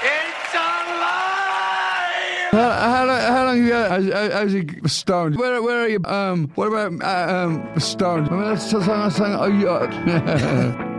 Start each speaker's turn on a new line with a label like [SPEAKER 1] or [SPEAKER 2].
[SPEAKER 1] It's alive!
[SPEAKER 2] How long have you how's he stoned? Where are you? What about stoned? I mean, that's a song.